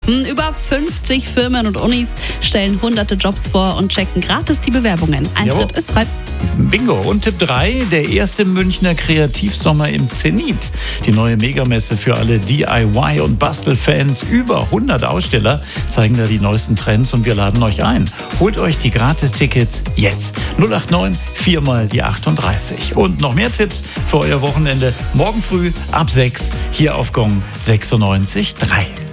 bewerben. Über 50 Firmen und Unis stellen hunderte Jobs vor und checken gratis die Bewerbungen. Eintritt ist frei. Bingo. Und Tipp 3, der erste Münchner Kreativsommer im Zenit. Die neue Megamesse für alle DIY- und Bastelfans. Über 100 Aussteller zeigen da die neuesten Trends und wir laden euch ein. Holt euch die Gratis-Tickets jetzt. 089 4 mal die 38. Und noch mehr Tipps für euer Wochenende morgen früh ab 6 hier auf Gong 96.3.